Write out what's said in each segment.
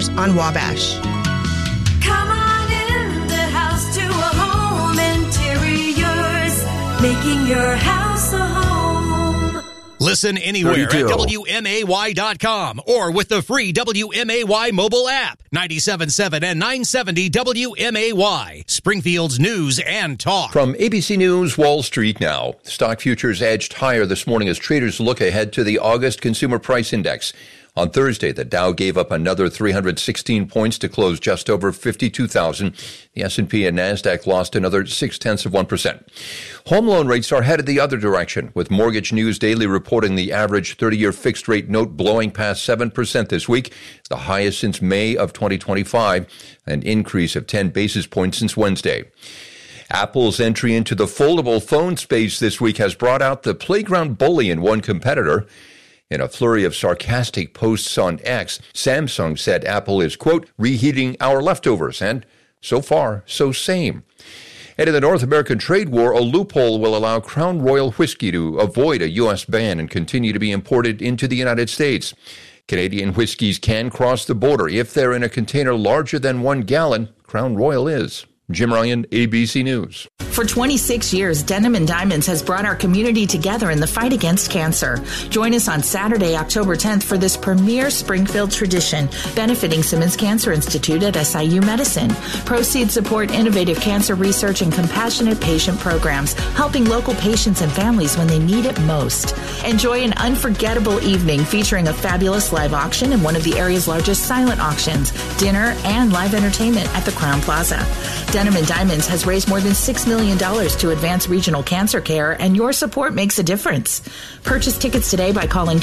Interiors on Wabash. Come on in the house to a Home Interiors, making your house a home. Listen anywhere at WMAY.com or with the free WMAY mobile app. 97.7 and 970 WMAY, Springfield's news and talk. From ABC News, Wall Street now. Stock futures edged higher this morning as traders look ahead to the August Consumer Price Index. On Thursday, the Dow gave up another 316 points to close just over 52,000. The S&P and NASDAQ lost another 0.6%. Home loan rates are headed the other direction, with Mortgage News Daily reporting the average 30-year fixed-rate note blowing past 7% this week, the highest since May of 2025, an increase of 10 basis points since Wednesday. Apple's entry into the foldable phone space this week has brought out the playground bully in one competitor. In a flurry of sarcastic posts on X, Samsung said Apple is, quote, reheating our leftovers, and so far, so same. And in the North American trade war, a loophole will allow Crown Royal whiskey to avoid a U.S. ban and continue to be imported into the United States. Canadian whiskeys can cross the border if they're in a container larger than 1 gallon. Crown Royal is. Jim Ryan, ABC News. For 26 years, Denim & Diamonds has brought our community together in the fight against cancer. Join us on Saturday, October 10th for this premier Springfield tradition, benefiting Simmons Cancer Institute at SIU Medicine. Proceeds support innovative cancer research and compassionate patient programs, helping local patients and families when they need it most. Enjoy an unforgettable evening featuring a fabulous live auction and one of the area's largest silent auctions, dinner, and live entertainment at the Crowne Plaza. Denim & Diamonds has raised more than $6 million to advance regional cancer care, and your support makes a difference. Purchase tickets today by calling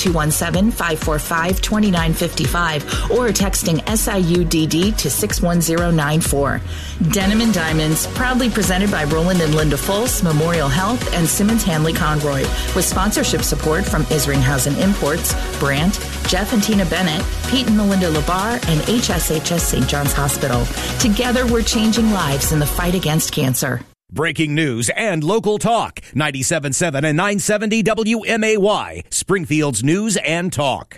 217-545-2955 or texting SIUDD to 61094. Denim & Diamonds, proudly presented by Roland and Linda Fultz, Memorial Health, and Simmons Hanley Conroy, with sponsorship support from Isringhausen Imports, Brandt, Jeff and Tina Bennett, Pete and Melinda Labar, and HSHS St. John's Hospital. Together, we're changing lives in the fight against cancer. Breaking news and local talk. 97.7 and 970 WMAY, Springfield's news and talk.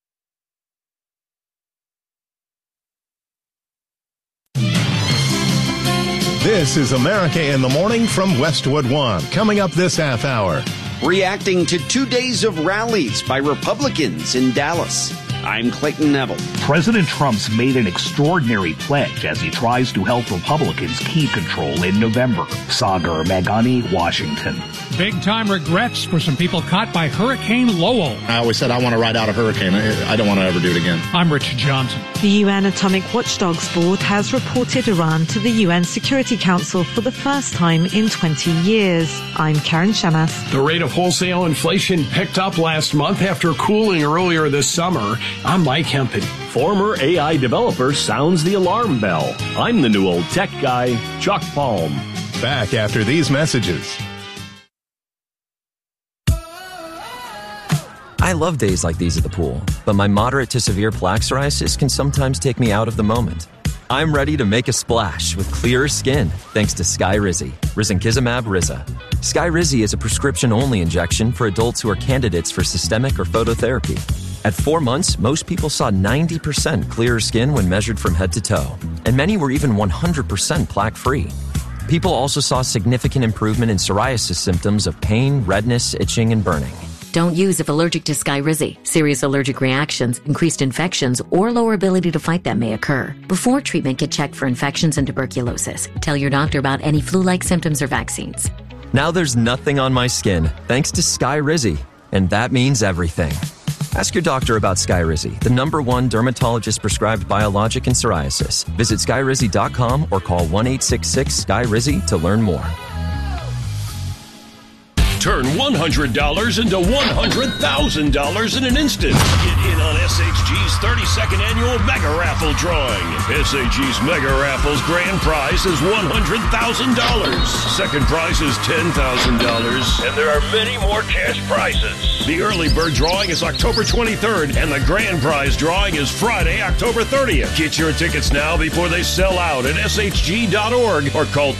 This is America in the Morning from Westwood One. Coming up this half hour. Reacting to 2 days of rallies by Republicans in Dallas. I'm Clayton Neville. President Trump's made an extraordinary pledge as he tries to help Republicans keep control in November. Sagar Meghani, Washington. Big-time regrets for some people caught by Hurricane Lowell. I always said I want to ride out a hurricane. I don't want to ever do it again. I'm Rich Johnson. The UN Atomic Watchdogs Board has reported Iran to the UN Security Council for the first time in 20 years. I'm Karen Shamas. The rate of wholesale inflation picked up last month after cooling earlier this summer. I'm Mike Hempel. Former AI developer sounds the alarm bell. I'm the new old tech guy, Chuck Palm. Back after these messages. I love days like these at the pool, but my moderate to severe plaque psoriasis can sometimes take me out of the moment. I'm ready to make a splash with clearer skin thanks to Skyrizi, Risankizumab Riza. Skyrizi is a prescription-only injection for adults who are candidates for systemic or phototherapy. At 4 months, most people saw 90% clearer skin when measured from head to toe, and many were even 100% plaque-free. People also saw significant improvement in psoriasis symptoms of pain, redness, itching, and burning. Don't use if allergic to Skyrizi. Serious allergic reactions, increased infections, or lower ability to fight them may occur. Before treatment, get checked for infections and tuberculosis. Tell your doctor about any flu-like symptoms or vaccines. Now there's nothing on my skin thanks to Skyrizi, and that means everything. Ask your doctor about Skyrizi, the #1 dermatologist-prescribed biologic in psoriasis. Visit Skyrizi.com or call 1-866-SKYRIZI to learn more. Turn $100 into $100,000 in an instant. Get in on SHG's 32nd annual Mega Raffle drawing. SHG's Mega Raffle's grand prize is $100,000. Second prize is $10,000. And there are many more cash prizes. The early bird drawing is October 23rd, and the grand prize drawing is Friday, October 30th. Get your tickets now before they sell out at shg.org or call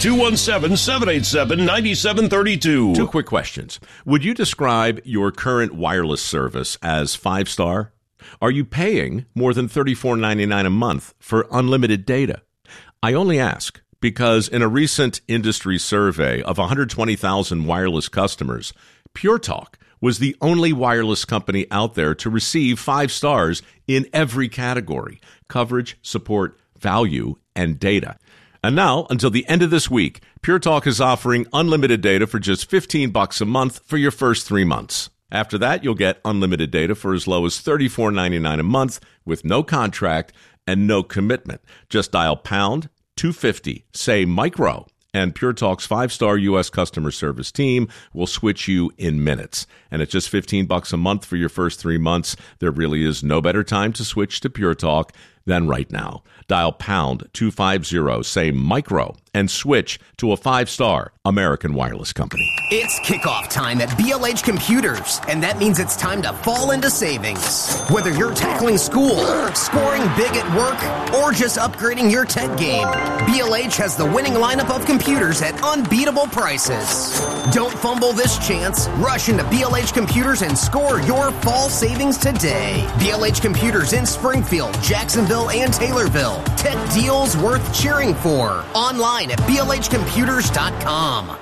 217-787-9732. Two quick questions. Would you describe your current wireless service as 5-star? Are you paying more than $34.99 a month for unlimited data? I only ask because in a recent industry survey of 120,000 wireless customers, Pure Talk was the only wireless company out there to receive 5 stars in every category: coverage, support, value, and data. And now, until the end of this week, Pure Talk is offering unlimited data for just $15 a month for your first 3 months. After that, you'll get unlimited data for as low as $34.99 a month with no contract and no commitment. Just dial pound 250, say micro, and Pure Talk's 5-star U.S. customer service team will switch you in minutes. And at just $15 a month for your first 3 months, there really is no better time to switch to Pure Talk than right now. Dial pound 250, say micro, and switch to a 5-star American wireless company. It's kickoff time at BLH Computers, and that means it's time to fall into savings. Whether you're tackling school, scoring big at work, or just upgrading your tech game, BLH has the winning lineup of computers at unbeatable prices. Don't fumble this chance. Rush into BLH Computers and score your fall savings today. BLH Computers in Springfield, Jacksonville, and Taylorville. Tech deals worth cheering for. Online at blhcomputers.com.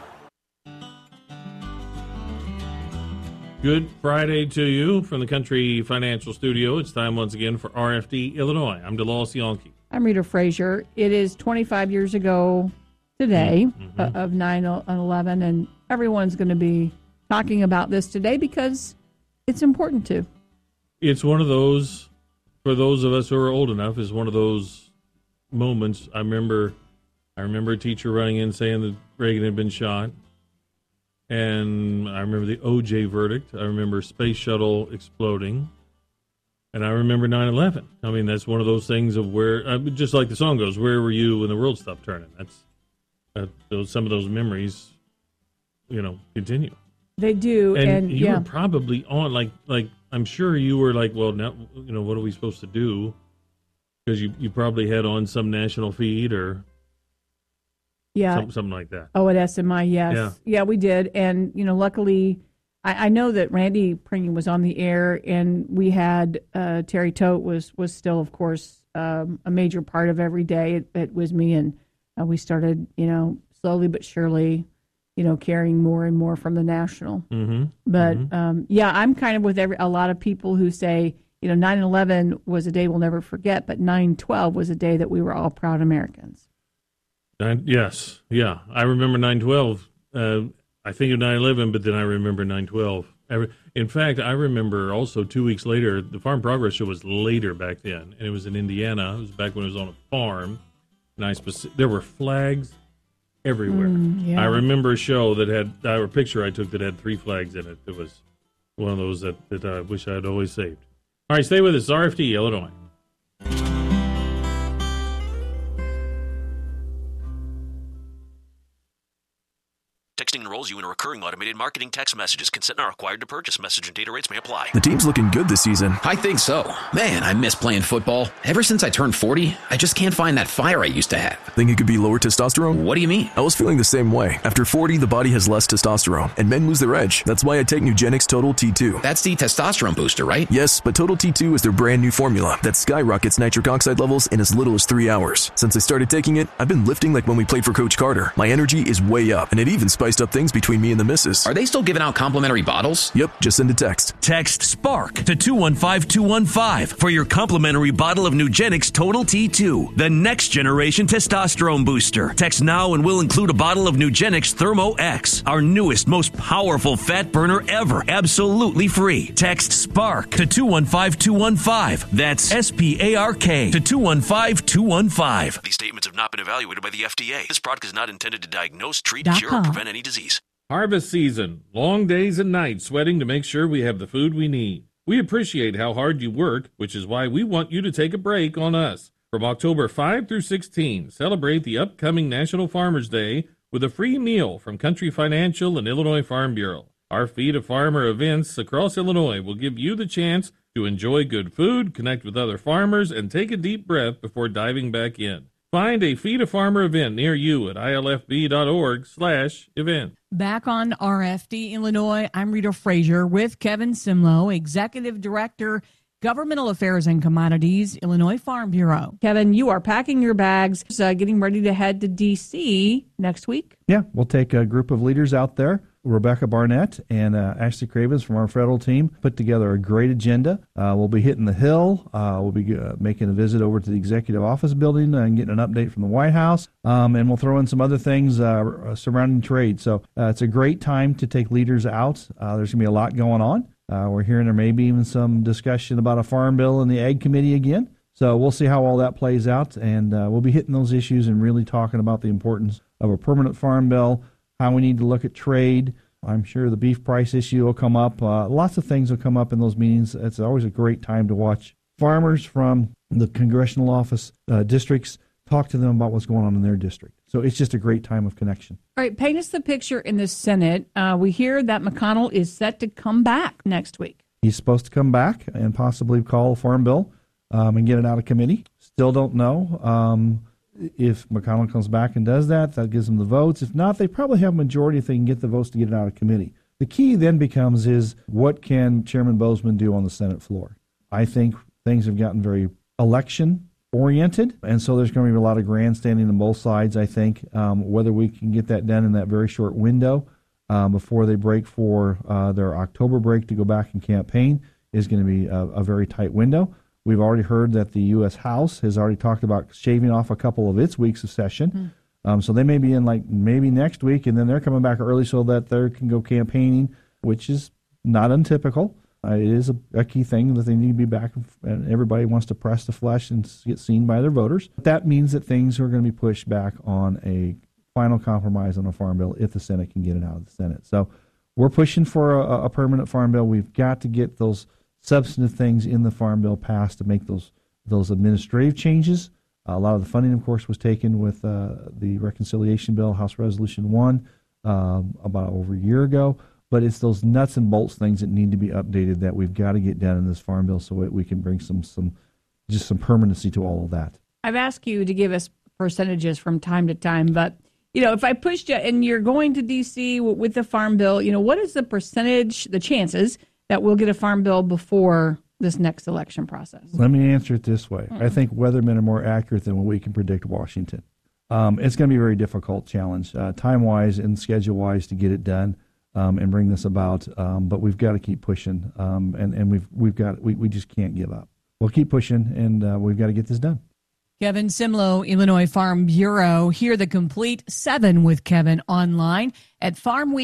Good Friday to you from the Country Financial Studio. It's time once again for RFD Illinois. I'm DeLawes Yonke. I'm Rita Frazier. It is 25 years ago today of 9/11, and everyone's going to be talking about this today because it's important to. It's one of those, for those of us who are old enough, is one of those moments. I remember a teacher running in saying that Reagan had been shot. And I remember the OJ verdict. I remember Space Shuttle exploding. And I remember 9/11. I mean, that's one of those things of where, just like the song goes, where were you when the world stopped turning? Some of those memories, continue. They do. And you were probably on, like I'm sure you were like, well, now, what are we supposed to do? Because you probably had on some national feed or... Yeah. Something like that. Oh, at SMI, yes. Yeah, we did. And, luckily, I know that Randy Pringle was on the air, and we had Terry Tote was still, of course, a major part of every day. It was me, and we started, slowly but surely, carrying more and more from the national. Mm-hmm. But, I'm kind of with a lot of people who say, 9/11 was a day we'll never forget, but 9/12 was a day that we were all proud Americans. Yes, yeah. I remember 9/12. I think of 9/11, but then I remember 9/12. In fact, I remember also 2 weeks later, the Farm Progress Show was later back then, and it was in Indiana. It was back when it was on a farm. And there were flags everywhere. I remember a show that had a picture I took that had 3 flags in it. It was one of those that I wish I had always saved. All right, stay with us. RFD, Illinois. Texting enrolls you in a recurring automated marketing text messages. Consent not required to purchase. Message and data rates may apply. The team's looking good this season. I think so. Man, I miss playing football. Ever since I turned 40, I just can't find that fire I used to have. Think it could be lower testosterone? What do you mean? I was feeling the same way. After 40, the body has less testosterone, and men lose their edge. That's why I take Nugenix Total T2. That's the testosterone booster, right? Yes, but Total T2 is their brand new formula that skyrockets nitric oxide levels in as little as 3 hours. Since I started taking it, I've been lifting like when we played for Coach Carter. My energy is way up, and it even spiced up things between me and the missus. Are they still giving out complimentary bottles? Yep, just send a text. Text SPARK to 215-215 for your complimentary bottle of Nugenix Total T2, the next generation testosterone booster. Text now and we'll include a bottle of Nugenix Thermo X, our newest, most powerful fat burner ever, absolutely free. Text SPARK to 215-215. That's SPARK to 215-215. These statements have not been evaluated by the FDA. This product is not intended to diagnose, treat, cure, or prevent any disease. Harvest season. Long days and nights sweating to make sure we have the food we need. We appreciate how hard you work, which is why we want you to take a break on us. From October 5 through 16, celebrate the upcoming National Farmers Day with a free meal from Country Financial and Illinois Farm Bureau. Our Feed a Farmer events across Illinois will give you the chance to enjoy good food, connect with other farmers, and take a deep breath before diving back in. Find a Feed a Farmer event near you at ilfb.org/event. Back on RFD Illinois, I'm Rita Frazier with Kevin Simlow, Executive Director Governmental Affairs and Commodities, Illinois Farm Bureau. Kevin, you are packing your bags, getting ready to head to D.C. next week. Yeah, we'll take a group of leaders out there. Rebecca Barnett and Ashley Cravens from our federal team put together a great agenda. We'll be hitting the Hill. We'll be making a visit over to the Executive Office building and getting an update from the White House. And we'll throw in some other things surrounding trade. So it's a great time to take leaders out. There's going to be a lot going on. We're hearing there may be even some discussion about a farm bill in the Ag Committee again. So we'll see how all that plays out. And we'll be hitting those issues and really talking about the importance of a permanent farm bill, how we need to look at trade. I'm sure the beef price issue will come up. Lots of things will come up in those meetings. It's always a great time to watch farmers from the congressional office districts talk to them about what's going on in their district. So it's just a great time of connection. All right, paint us the picture in the Senate. We hear that McConnell is set to come back next week. He's supposed to come back and possibly call a farm bill and get it out of committee. Still don't know. If McConnell comes back and does that, that gives them the votes. If not, they probably have a majority if they can get the votes to get it out of committee. The key then becomes is what can Chairman Bozeman do on the Senate floor? I think things have gotten very election-oriented, and so there's going to be a lot of grandstanding on both sides, I think. Whether we can get that done in that very short window before they break for their October break to go back and campaign is going to be a very tight window. We've already heard that the U.S. House has already talked about shaving off a couple of its weeks of session. So they may be in maybe next week, and then they're coming back early so that they can go campaigning, which is not untypical. It is a key thing that they need to be back, and everybody wants to press the flesh and get seen by their voters. That means that things are going to be pushed back on a final compromise on a farm bill if the Senate can get it out of the Senate. So we're pushing for a permanent farm bill. We've got to get those substantive things in the farm bill passed to make those administrative changes. A lot of the funding, of course, was taken with the reconciliation bill, House Resolution 1, about over a year ago. But it's those nuts and bolts things that need to be updated that we've got to get done in this farm bill so that we can bring some permanency to all of that. I've asked you to give us percentages from time to time, but if I pushed you and you're going to D.C. with the farm bill, what is the percentage, the chances that we'll get a farm bill before this next election process? Let me answer it this way. I think weathermen are more accurate than what we can predict Washington. It's going to be a very difficult challenge, time-wise and schedule-wise, to get it done and bring this about. But we've got to keep pushing, and we just can't give up. We'll keep pushing, and we've got to get this done. Kevin Simlo, Illinois Farm Bureau. Hear the complete 7 with Kevin online at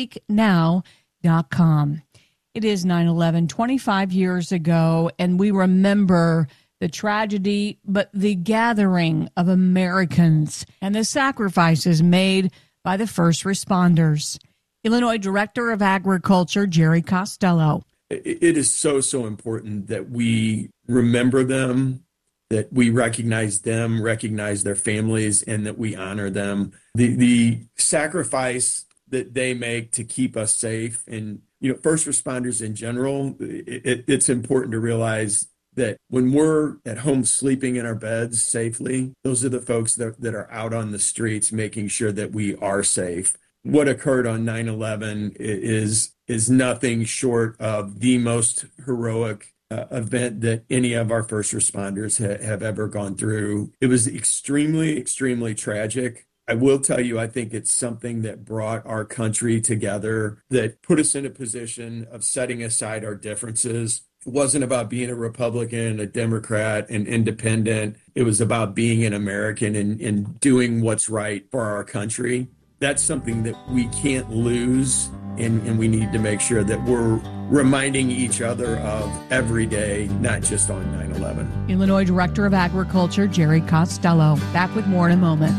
farmweeknow.com. It is 9/11, 25 years ago, and we remember the tragedy, but the gathering of Americans and the sacrifices made by the first responders. Illinois Director of Agriculture, Jerry Costello. It is so important that we remember them, that we recognize them, recognize their families, and that we honor them. The sacrifice that they make to keep us safe, and first responders in general, it's important to realize that when we're at home sleeping in our beds safely, those are the folks that are out on the streets making sure that we are safe. What occurred on 9/11 is nothing short of the most heroic event that any of our first responders have ever gone through. It was extremely, extremely tragic. I will tell you, I think it's something that brought our country together, that put us in a position of setting aside our differences. It wasn't about being a Republican, a Democrat, an independent. It was about being an American and doing what's right for our country. That's something that we can't lose, and we need to make sure that we're reminding each other of every day, not just on 9/11. Illinois Director of Agriculture, Jerry Costello. Back with more in a moment.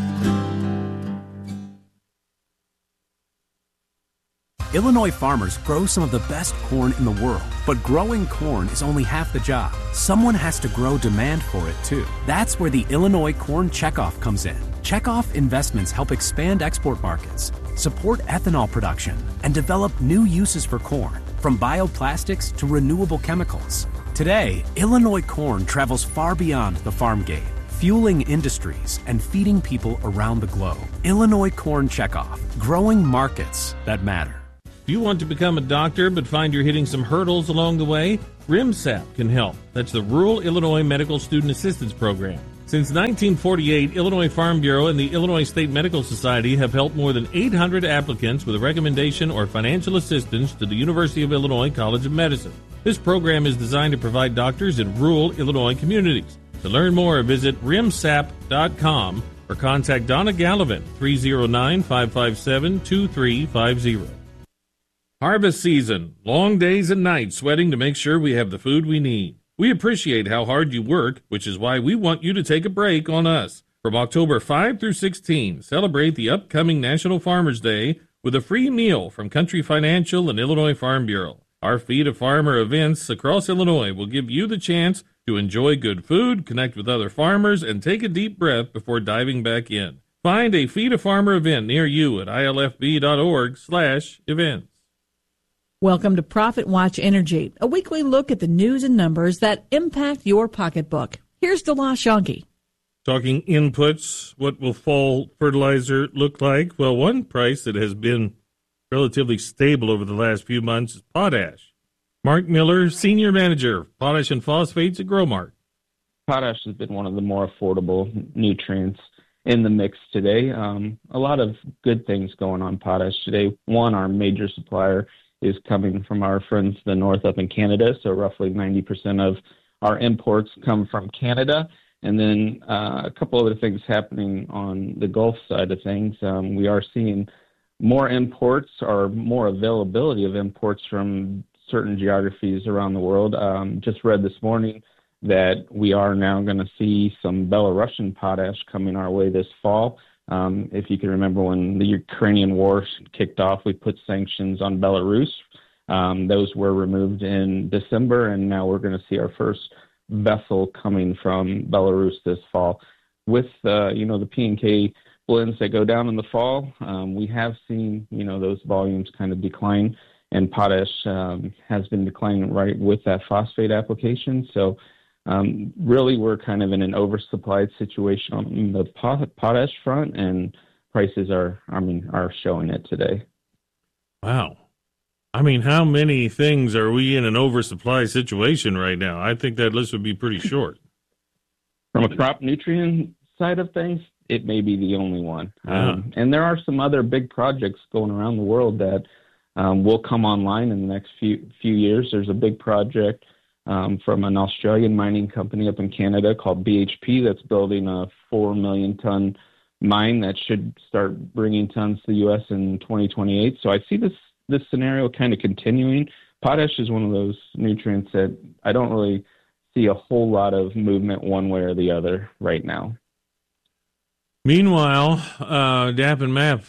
Illinois farmers grow some of the best corn in the world, but growing corn is only half the job. Someone has to grow demand for it too. That's where the Illinois Corn Checkoff comes in. Checkoff investments help expand export markets, support ethanol production, and develop new uses for corn, from bioplastics to renewable chemicals. Today, Illinois corn travels far beyond the farm gate, fueling industries and feeding people around the globe. Illinois Corn Checkoff, growing markets that matter. Do you want to become a doctor but find you're hitting some hurdles along the way? RIMSAP can help. That's the Rural Illinois Medical Student Assistance Program. Since 1948, Illinois Farm Bureau and the Illinois State Medical Society have helped more than 800 applicants with a recommendation or financial assistance to the University of Illinois College of Medicine. This program is designed to provide doctors in rural Illinois communities. To learn more, visit rimsap.com or contact Donna Gallivan, 309-557-2350. Harvest season. Long days and nights sweating to make sure we have the food we need. We appreciate how hard you work, which is why we want you to take a break on us. From October 5 through 16, celebrate the upcoming National Farmers Day with a free meal from Country Financial and Illinois Farm Bureau. Our Feed a Farmer events across Illinois will give you the chance to enjoy good food, connect with other farmers, and take a deep breath before diving back in. Find a Feed a Farmer event near you at ilfb.org/events. Welcome to Profit Watch Energy, a weekly look at the news and numbers that impact your pocketbook. Here's Delosh Shonky. Talking inputs, what will fall fertilizer look like? Well, one price that has been relatively stable over the last few months is potash. Mark Miller, Senior Manager, Potash and Phosphates at Growmark. Potash has been one of the more affordable nutrients in the mix today. A lot of good things going on potash today. One, our major supplier is coming from our friends to the north up in Canada, so roughly 90% of our imports come from Canada. And then a couple other things happening on the Gulf side of things. We are seeing more imports or more availability of imports from certain geographies around the world. Just read this morning that we are now going to see some Belarusian potash coming our way this fall. If you can remember when the Ukrainian war kicked off, we put sanctions on Belarus. Those were removed in December, and now we're going to see our first vessel coming from Belarus this fall. With the P&K blends that go down in the fall, we have seen those volumes kind of decline, and potash has been declining right with that phosphate application. So really, we're kind of in an oversupplied situation on the potash front, and prices are showing it today. Wow. How many things are we in an oversupply situation right now? I think that list would be pretty short. From a crop nutrient side of things, it may be the only one. And there are some other big projects going around the world that will come online in the next few years. There's a big project from an Australian mining company up in Canada called BHP that's building a 4 million ton mine that should start bringing tons to the U.S. in 2028. So I see this scenario kind of continuing. Potash is one of those nutrients that I don't really see a whole lot of movement one way or the other right now. Meanwhile, DAP and MAP,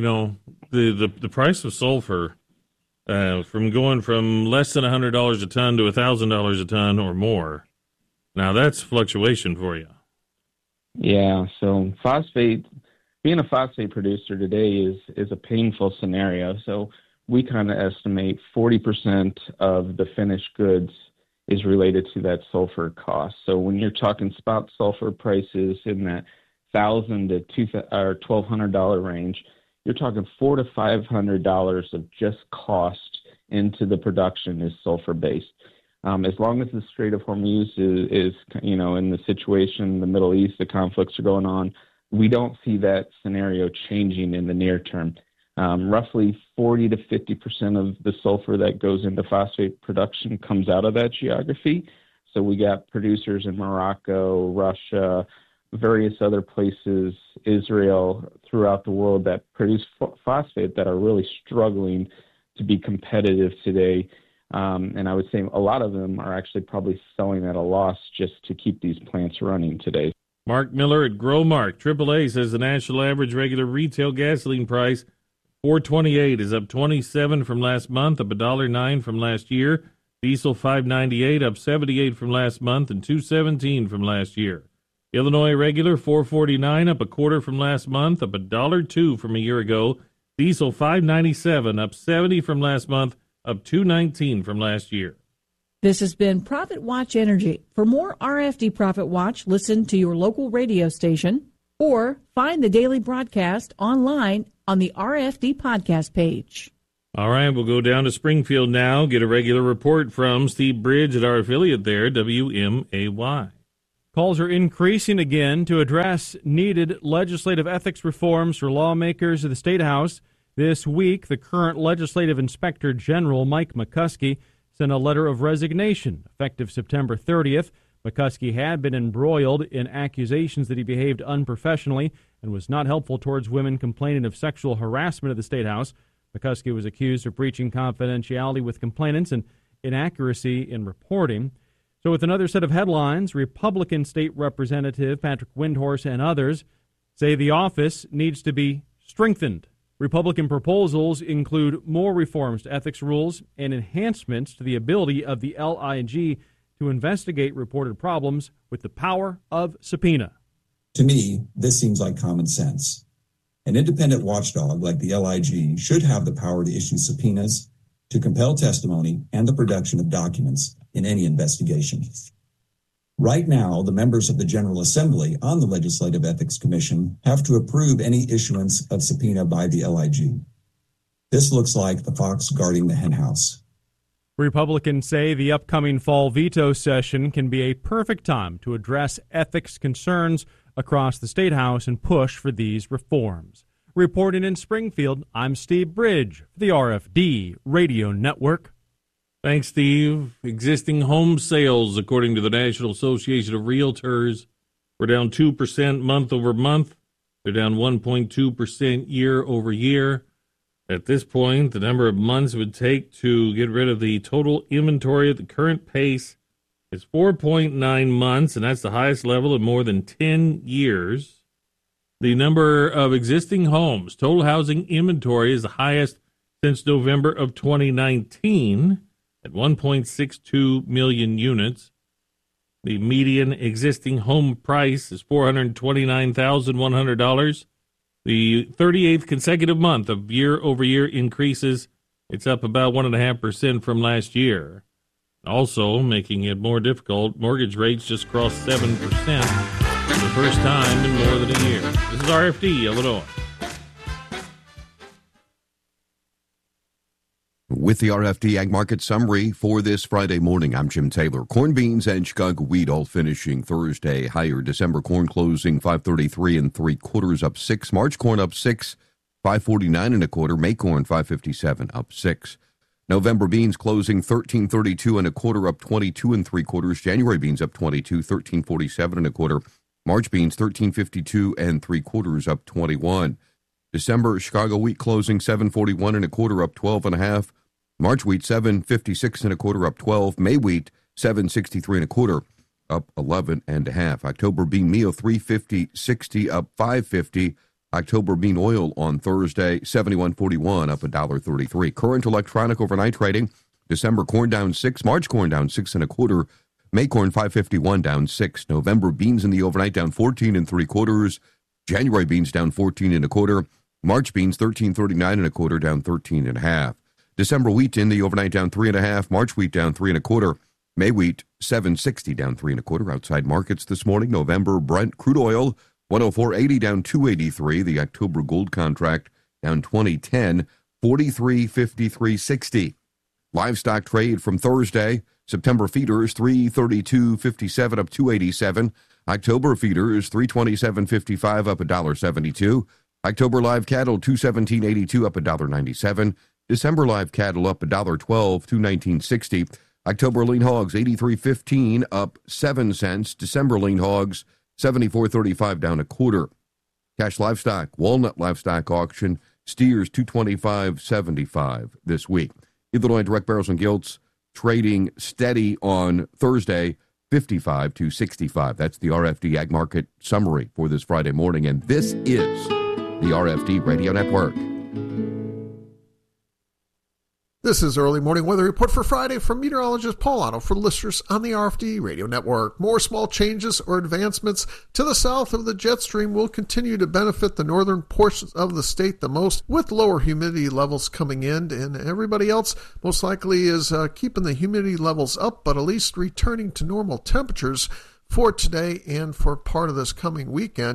the price of sulfur from going from less than $100 a ton to $1,000 a ton or more. Now that's fluctuation for you. Yeah. So being a phosphate producer today is a painful scenario. So we kind of estimate 40% of the finished goods is related to that sulfur cost. So when you're talking spot sulfur prices in that $1,000 to $1,200 range, you're talking $400 to $500 of just cost into the production is sulfur-based. As long as the Strait of Hormuz is in the situation in the Middle East, the conflicts are going on, we don't see that scenario changing in the near term. Roughly 40 to 50% of the sulfur that goes into phosphate production comes out of that geography. So we got producers in Morocco, Russia, various other places, Israel, throughout the world that produce phosphate that are really struggling to be competitive today. And I would say a lot of them are actually probably selling at a loss just to keep these plants running today. Mark Miller at Growmark. AAA says the national average regular retail gasoline price, $4.28, is up 27 from last month, up $1.09 from last year. Diesel $5.98, up 78 from last month, and $2.17 from last year. Illinois regular $4.49, up a quarter from last month, up $1.02 from a year ago. Diesel $5.97, up 70 from last month, up $2.19 from last year. This has been Profit Watch Energy. For more RFD Profit Watch, listen to your local radio station or find the daily broadcast online on the RFD podcast page. All right, we'll go down to Springfield now, get a regular report from Steve Bridge at our affiliate there, WMAY. Calls are increasing again to address needed legislative ethics reforms for lawmakers of the State House. This week, the current Legislative Inspector General, Mike McCuskey, sent a letter of resignation effective September 30th. McCuskey had been embroiled in accusations that he behaved unprofessionally and was not helpful towards women complaining of sexual harassment at the State House. McCuskey was accused of breaching confidentiality with complainants and inaccuracy in reporting. So with another set of headlines, Republican State Representative Patrick Windhorse and others say the office needs to be strengthened. Republican proposals include more reforms to ethics rules and enhancements to the ability of the LIG to investigate reported problems with the power of subpoena. To me, this seems like common sense. An independent watchdog like the LIG should have the power to issue subpoenas, to compel testimony, and the production of documents in any investigation. Right now, the members of the General Assembly on the Legislative Ethics Commission have to approve any issuance of subpoena by the LIG. This looks like the fox guarding the henhouse. Republicans say the upcoming fall veto session can be a perfect time to address ethics concerns across the State House and push for these reforms. Reporting in Springfield, I'm Steve Bridge for the RFD Radio Network. Thanks, Steve. Existing home sales, according to the National Association of Realtors, were down 2% month over month. They're down 1.2% year over year. At this point, the number of months it would take to get rid of the total inventory at the current pace is 4.9 months, and that's the highest level in more than 10 years. The number of existing homes, total housing inventory, is the highest since November of 2019 at 1.62 million units. The median existing home price is $429,100. The 38th consecutive month of year-over-year increases. It's up about 1.5% from last year. Also, making it more difficult, mortgage rates just crossed 7% for the first time in more than a year. This is RFD, Illinois. With the RFD Ag Market Summary for this Friday morning, I'm Jim Taylor. Corn, beans, and Chicago wheat all finishing Thursday higher. December corn closing 5.33 3/4 up 6. March corn up 6, 5.49 1/4. May corn 5.57 up 6. November beans closing 13.32 1/4 up 22 3/4. January beans up 22, 13.47 1/4. March beans 13.52 3/4 up 21. December Chicago wheat closing 7.41 1/4 up 12.5. March wheat 7.56 1/4 up 12. May wheat 7.63 1/4 up 11.5. October bean meal 3.50.60 up 5.50. October bean oil on Thursday 71.41 up $1.33. Current electronic overnight trading. December corn down 6. March corn down 6 1/4. May corn 5.51 down 6. November beans in the overnight down 14 3/4. January beans down 14 1/4. March beans 13.39 1/4 down 13.5. December wheat in the overnight down 3.5. March wheat down 3 1/4. May wheat 7.60 down 3 1/4. Outside markets this morning. November Brent crude oil 104.80 down 2.83. The October gold contract down 20.10, 43.53.60. Livestock trade from Thursday. September feeders 332.57 up 2.87. October feeders 327.55 up $1.72. October live cattle 217.82 up $1.97. December live cattle up $1.12, 219.60. October lean hogs 83.15 up 7 cents. December lean hogs 74.35 down 1/4. Cash livestock, walnut livestock auction, steers 225.75 this week. Illinois direct barrels and gilts trading steady on Thursday, 55 to 65. That's the RFD Ag Market Summary for this Friday morning, and this is the RFD Radio Network. This is Early Morning Weather Report for Friday from meteorologist Paul Otto for listeners on the RFD Radio Network. More small changes or advancements to the south of the jet stream will continue to benefit the northern portions of the state the most, with lower humidity levels coming in, and everybody else most likely is keeping the humidity levels up, but at least returning to normal temperatures for today and for part of this coming weekend.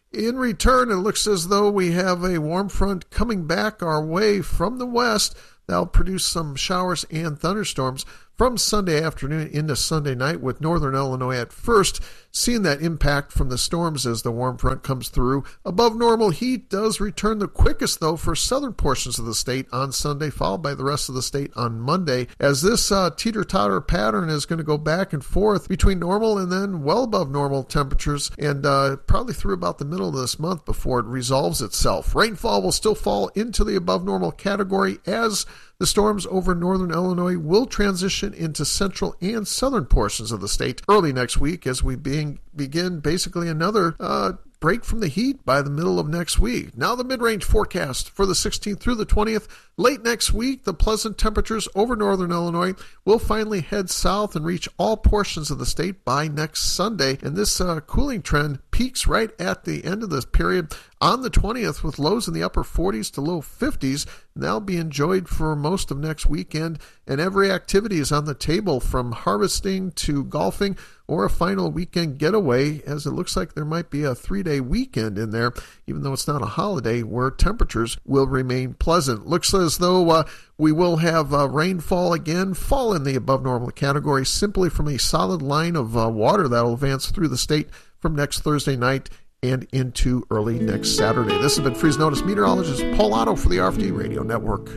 In return, it looks as though we have a warm front coming back our way from the west. That'll produce some showers and thunderstorms from Sunday afternoon into Sunday night, with northern Illinois at first seeing that impact from the storms as the warm front comes through. Above normal heat does return the quickest, though, for southern portions of the state on Sunday, followed by the rest of the state on Monday, as this teeter-totter pattern is going to go back and forth between normal and then well above normal temperatures, and probably through about the middle of this month before it resolves itself. Rainfall will still fall into the above normal category as the storms over northern Illinois will transition into central and southern portions of the state early next week, as we begin basically another break from the heat by the middle of next week. Now the mid-range forecast for the 16th through the 20th. Late next week, the pleasant temperatures over northern Illinois will finally head south and reach all portions of the state by next Sunday. And this cooling trend peaks right at the end of this period on the 20th, with lows in the upper 40s to low 50s. And that'll be enjoyed for most of next weekend. And every activity is on the table, from harvesting to golfing or a final weekend getaway, as it looks like there might be a 3-day weekend in there, even though it's not a holiday, where temperatures will remain pleasant. Looks as though we will have rainfall again, fall in the above normal category, simply from a solid line of water that will advance through the state from next Thursday night and into early next Saturday. This has been Freeze Notice meteorologist Paul Otto for the RFD Radio Network.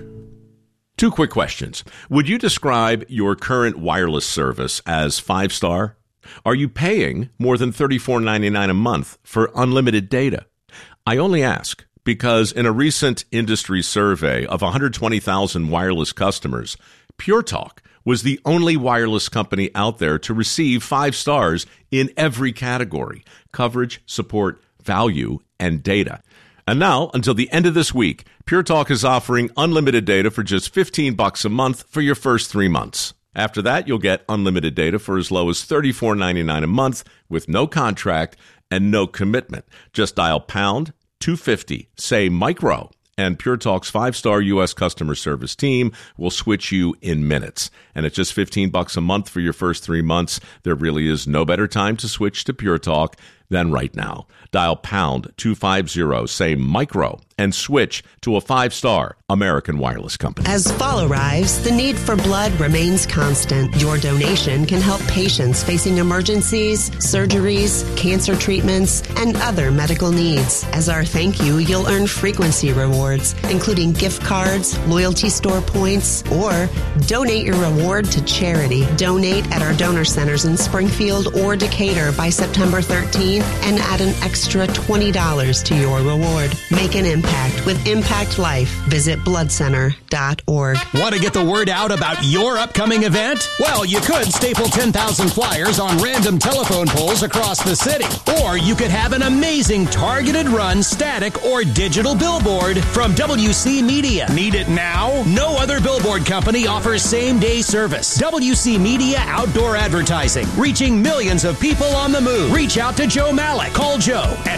2 quick questions. Would you describe your current wireless service as 5-star? Are you paying more than $34.99 a month for unlimited data? I only ask because in a recent industry survey of 120,000 wireless customers, Pure Talk was the only wireless company out there to receive 5 stars in every category: coverage, support, value, and data. And now, until the end of this week, Pure Talk is offering unlimited data for just $15 a month for your first 3 months. After that, you'll get unlimited data for as low as $34.99 a month with no contract and no commitment. Just dial pound 250, say micro, and Pure Talk's 5-star U.S. customer service team will switch you in minutes. And at just $15 a month for your first 3 months, there really is no better time to switch to Pure Talk than right now. Dial pound 250, say micro, and switch to a 5-star American wireless company. As fall arrives, the need for blood remains constant. Your donation can help patients facing emergencies, surgeries, cancer treatments, and other medical needs. As our thank you, you'll earn frequency rewards, including gift cards, loyalty store points, or donate your reward to charity. Donate at our donor centers in Springfield or Decatur by September 13 and add an extra $20 to your reward. Make an impact with Impact Life. Visit bloodcenter.org. Want to get the word out about your upcoming event? Well, you could staple 10,000 flyers on random telephone poles across the city. Or you could have an amazing targeted run, static, or digital billboard from WC Media. Need it now? No other billboard company offers same-day service. WC Media Outdoor Advertising, reaching millions of people on the move. Reach out to Joe Malik. Call Joe at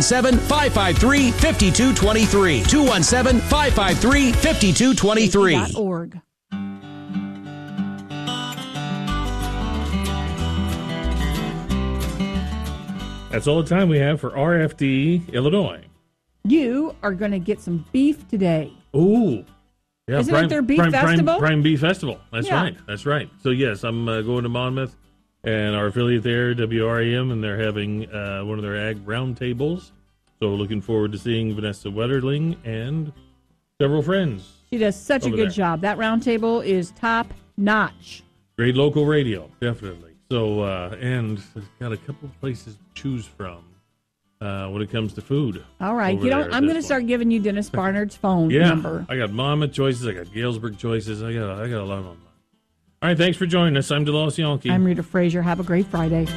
217-553-5223. 217-553-5223. .org. That's all the time we have for RFD Illinois. You are going to get some beef today. Ooh. Yeah, Isn't it their beef festival? Prime Beef Festival. That's Yeah. right. That's right. So, yes, I'm going to Monmouth and our affiliate there, WRAM, and they're having one of their ag roundtables. So looking forward to seeing Vanessa Wetterling and several friends. She does such a over good there. job. That roundtable is top notch. Great local radio, definitely. So, and got a couple places to choose from when it comes to food. All right. over there at I'm this going to start giving you Dennis Barnard's phone Yeah, number. I got Monmouth choices. I got Galesburg choices. I got a lot of them. All right, thanks for joining us. I'm DeLoss Yonke. I'm Rita Frazier. Have a great Friday.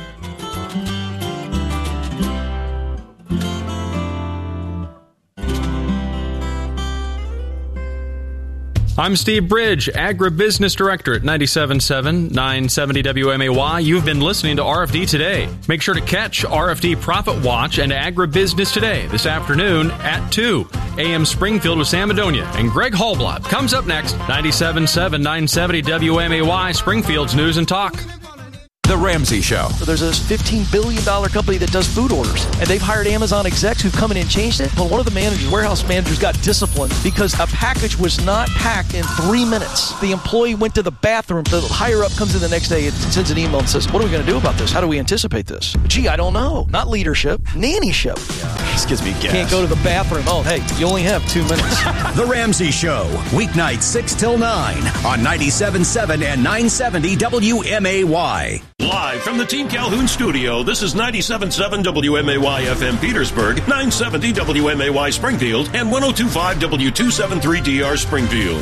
I'm Steve Bridge, Agribusiness Director at 97.7 970 WMAY. You've been listening to RFD Today. Make sure to catch RFD Profit Watch and Agribusiness Today this afternoon at 2. AM Springfield with Sam Adonia and Greg Hallblad comes up next. 97.7 970 WMAY, Springfield's News and Talk. The Ramsey Show. There's a $15 billion company that does food orders, and they've hired Amazon execs who've come in and changed it. Well, one of the warehouse managers got disciplined because a package was not packed in 3 minutes. The employee went to the bathroom. The higher up comes in the next day and sends an email and says, what are we going to do about this? How do we anticipate this? Gee, I don't know. Not leadership, nannyship. This gives me gas. Can't go to the bathroom. Oh, hey, you only have 2 minutes. The Ramsey Show, weeknights 6 till 9 on 97.7 and 970 WMAY. Live from the Team Calhoun studio, this is 97.7 WMAY FM Petersburg, 970 WMAY Springfield, and 102.5 W273DR Springfield.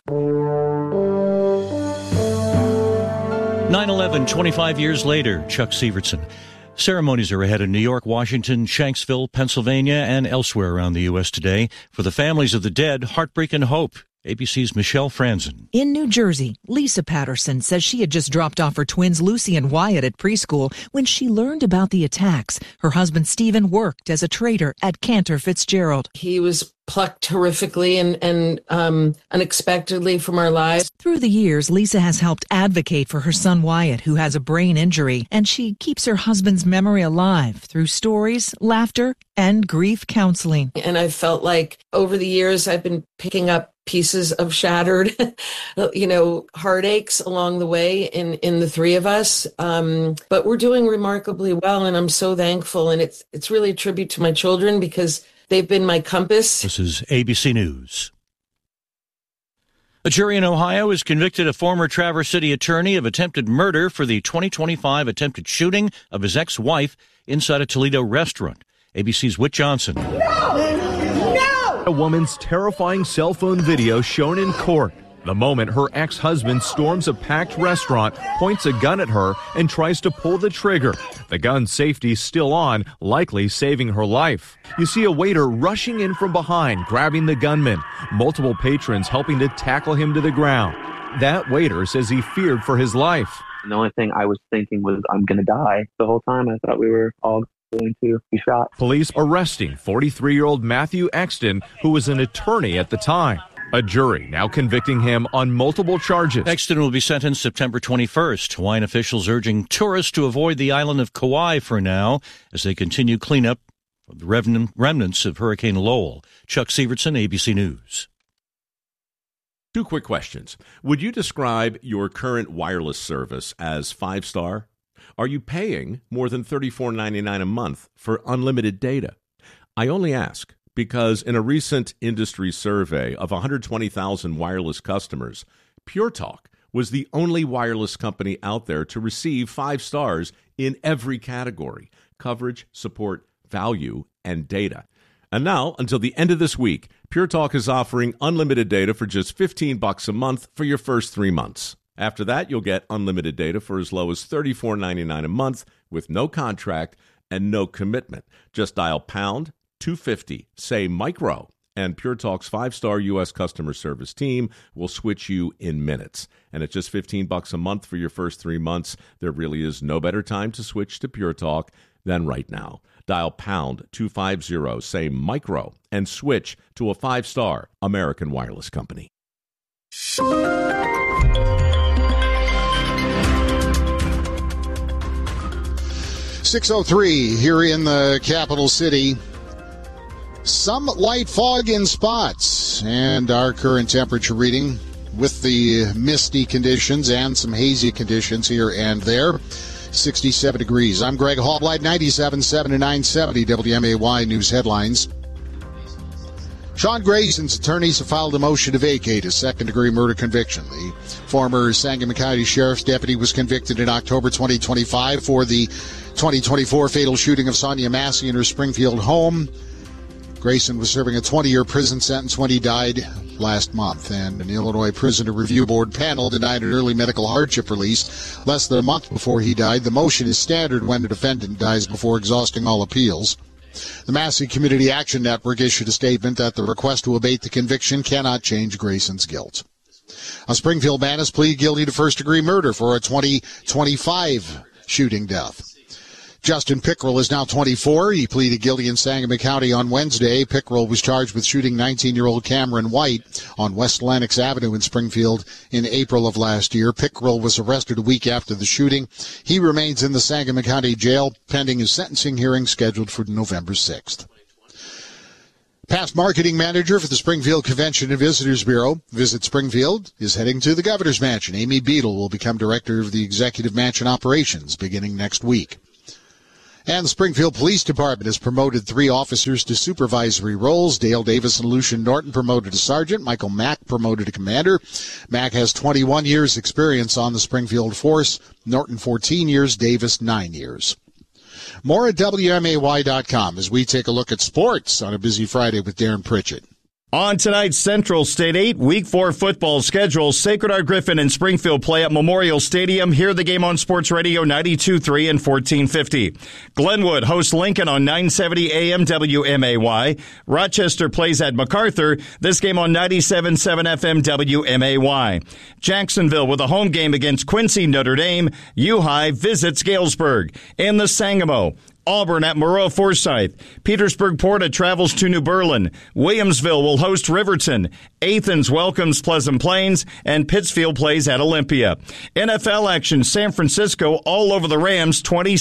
9/11, 25 years later, Chuck Sievertson. Ceremonies are ahead in New York, Washington, Shanksville, Pennsylvania, and elsewhere around the U.S. today. For the families of the dead, heartbreak and hope. ABC's Michelle Franzen. In New Jersey, Lisa Patterson says she had just dropped off her twins Lucy and Wyatt at preschool when she learned about the attacks. Her husband Stephen worked as a trader at Cantor Fitzgerald. He was plucked horrifically and unexpectedly from our lives. Through the years, Lisa has helped advocate for her son Wyatt, who has a brain injury, and she keeps her husband's memory alive through stories, laughter, and grief counseling. And I felt like over the years I've been picking up pieces of shattered, heartaches along the way in the three of us. But we're doing remarkably well, and I'm so thankful. And it's really a tribute to my children because they've been my compass. This is ABC News. A jury in Ohio has convicted a former Traverse City attorney of attempted murder for the 2025 attempted shooting of his ex-wife inside a Toledo restaurant. ABC's Whit Johnson. A woman's terrifying cell phone video shown in court. The moment her ex-husband storms a packed restaurant, points a gun at her, and tries to pull the trigger. The gun's safety still on, likely saving her life. You see a waiter rushing in from behind, grabbing the gunman. Multiple patrons helping to tackle him to the ground. That waiter says he feared for his life. The only thing I was thinking was, I'm going to die. The whole time I thought we were all going to be shot. Police arresting 43-year-old Matthew Exton, who was an attorney at the time. A jury now convicting him on multiple charges. Exton will be sentenced September 21st. Hawaiian officials urging tourists to avoid the island of Kauai for now as they continue cleanup of the remnants of Hurricane Lowell. Chuck Sievertson, ABC News. 2 quick questions. Would you describe your current wireless service as 5-star? Are you paying more than $34.99 a month for unlimited data? I only ask because in a recent industry survey of 120,000 wireless customers, Pure Talk was the only wireless company out there to receive 5 stars in every category: coverage, support, value, and data. And now, until the end of this week, Pure Talk is offering unlimited data for just $15 a month for your first 3 months. After that, you'll get unlimited data for as low as $34.99 a month with no contract and no commitment. Just dial pound 250, say micro, and Pure Talk's 5-star U.S. customer service team will switch you in minutes. And at just $15 a month for your first 3 months, there really is no better time to switch to Pure Talk than right now. Dial pound 250, say micro, and switch to a 5-star American wireless company. 6:03 here in the capital city. Some light fog in spots, and our current temperature reading with the misty conditions and some hazy conditions here and there, 67 degrees. I'm Greg Hallblight, 97.7 and 970 WMAY News Headlines. Sean Grayson's attorneys have filed a motion to vacate a second-degree murder conviction. The former Sangamon County Sheriff's deputy was convicted in October 2025 for the 2024 fatal shooting of Sonia Massey in her Springfield home. Grayson was serving a 20-year prison sentence when he died last month, and an Illinois Prisoner Review Board panel denied an early medical hardship release less than a month before he died. The motion is standard when a defendant dies before exhausting all appeals. The Massey Community Action Network issued a statement that the request to abate the conviction cannot change Grayson's guilt. A Springfield man has pleaded guilty to first-degree murder for a 2025 shooting death. Justin Pickrell is now 24. He pleaded guilty in Sangamon County on Wednesday. Pickrell was charged with shooting 19-year-old Cameron White on West Lenox Avenue in Springfield in April of last year. Pickrell was arrested a week after the shooting. He remains in the Sangamon County Jail pending his sentencing hearing scheduled for November 6th. Past marketing manager for the Springfield Convention and Visitors Bureau, Visit Springfield, is heading to the Governor's Mansion. Amy Beadle will become director of the Executive Mansion Operations beginning next week. And the Springfield Police Department has promoted 3 officers to supervisory roles. Dale Davis and Lucian Norton promoted to sergeant. Michael Mack promoted to commander. Mack has 21 years experience on the Springfield force. Norton 14 years, Davis 9 years. More at WMAY.com as we take a look at sports on a busy Friday with Darren Pritchett. On tonight's Central State 8, Week 4 football schedule, Sacred Heart Griffin and Springfield play at Memorial Stadium. Hear the game on Sports Radio 92.3 and 1450. Glenwood hosts Lincoln on 970 AM WMAY. Rochester plays at MacArthur. This game on 97.7 FM WMAY. Jacksonville with a home game against Quincy Notre Dame. U-High visits Galesburg. In the Sangamo, Auburn at Moreau Forsyth. Petersburg Porta travels to New Berlin. Williamsville will host Riverton. Athens welcomes Pleasant Plains. And Pittsfield plays at Olympia. NFL action, San Francisco all over the Rams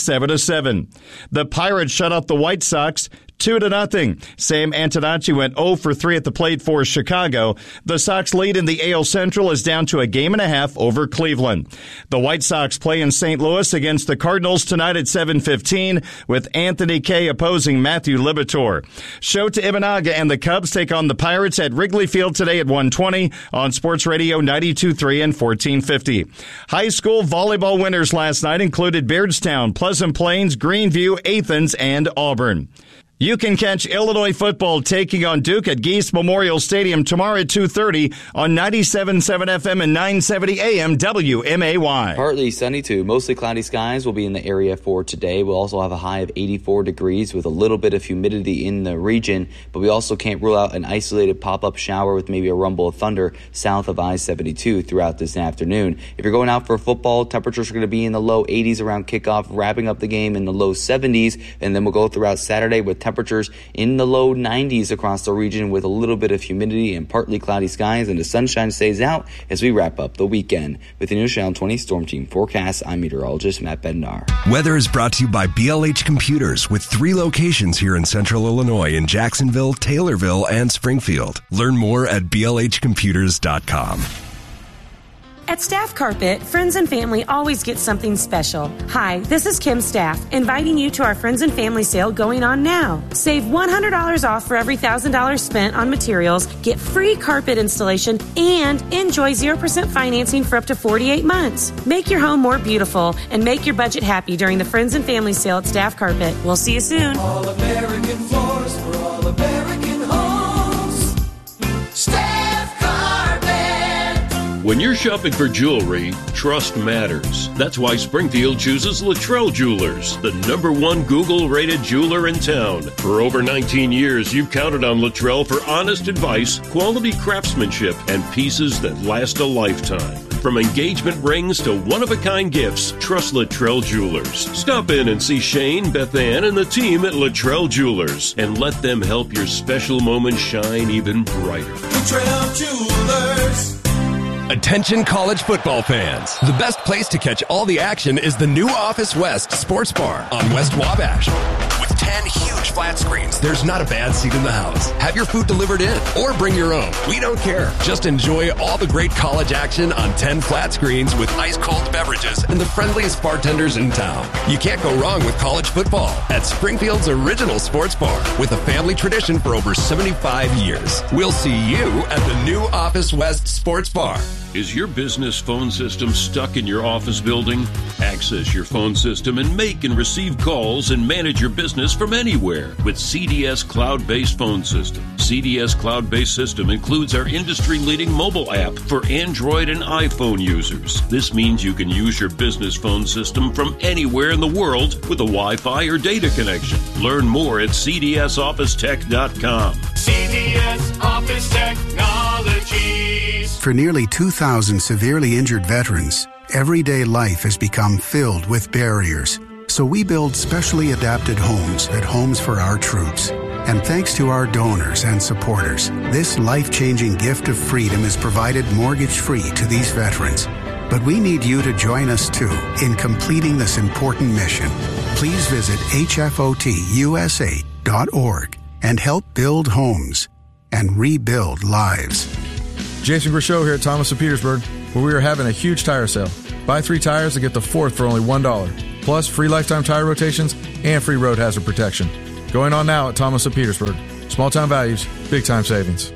27-7. The Pirates shut out the White Sox 2-0. Sam Antonacci went 0 for 3 at the plate for Chicago. The Sox lead in the AL Central is down to a game and a half over Cleveland. The White Sox play in St. Louis against the Cardinals tonight at 7:15 with Anthony Kay opposing Matthew Libator. Shota Imanaga and the Cubs take on the Pirates at Wrigley Field today at 1:20 on Sports Radio 92.3 and 1450. High school volleyball winners last night included Beardstown, Pleasant Plains, Greenview, Athens, and Auburn. You can catch Illinois football taking on Duke at Geese Memorial Stadium tomorrow at 2:30 on 97.7 FM and 970 AM WMAY. Partly sunny to mostly cloudy skies will be in the area for today. We'll also have a high of 84 degrees with a little bit of humidity in the region, but we also can't rule out an isolated pop-up shower with maybe a rumble of thunder south of I-72 throughout this afternoon. If you're going out for football, temperatures are going to be in the low 80s around kickoff, wrapping up the game in the low 70s, and then we'll go throughout Saturday with temperatures in the low 90s across the region with a little bit of humidity and partly cloudy skies, and the sunshine stays out as we wrap up the weekend. With the News Channel 20 Storm Team forecast, I'm meteorologist Matt Bednar. Weather is brought to you by BLH Computers with 3 locations here in Central Illinois in Jacksonville, Taylorville, and Springfield. Learn more at blhcomputers.com. At Staff Carpet, friends and family always get something special. Hi, this is Kim Staff, inviting you to our Friends and Family sale going on now. Save $100 off for every $1,000 spent on materials, get free carpet installation, and enjoy 0% financing for up to 48 months. Make your home more beautiful and make your budget happy during the Friends and Family sale at Staff Carpet. We'll see you soon. All American floors for all American homes. Staff When you're shopping for jewelry, trust matters. That's why Springfield chooses Luttrell Jewelers, the #1 Google-rated jeweler in town. For over 19 years, you've counted on Luttrell for honest advice, quality craftsmanship, and pieces that last a lifetime. From engagement rings to one-of-a-kind gifts, trust Luttrell Jewelers. Stop in and see Shane, Beth Ann, and the team at Luttrell Jewelers, and let them help your special moments shine even brighter. Luttrell Jewelers. Attention college football fans. The best place to catch all the action is the new Office West Sports Bar on West Wabash. With 10 huge flat screens, there's not a bad seat in the house. Have your food delivered in or bring your own. We don't care. Just enjoy all the great college action on 10 flat screens with ice-cold beverages and the friendliest bartenders in town. You can't go wrong with college football at Springfield's original sports bar with a family tradition for over 75 years. We'll see you at the new Office West Sports Bar. Is your business phone system stuck in your office building? Access your phone system and make and receive calls and manage your business from anywhere with CDS Cloud-Based Phone System. CDS Cloud-Based System includes our industry-leading mobile app for Android and iPhone users. This means you can use your business phone system from anywhere in the world with a Wi-Fi or data connection. Learn more at cdsofficetech.com. CDS Office Technologies. For nearly 2,000 severely injured veterans, everyday life has become filled with barriers. So we build specially adapted homes at Homes for Our Troops. And thanks to our donors and supporters, this life-changing gift of freedom is provided mortgage-free to these veterans. But we need you to join us, too, in completing this important mission. Please visit hfotusa.org and help build homes and rebuild lives. Jason Grishow here at Thomas of Petersburg, where we are having a huge tire sale. Buy 3 tires and get the 4th for only $1. Plus, free lifetime tire rotations and free road hazard protection. Going on now at Thomas of Petersburg. Small town values, big time savings.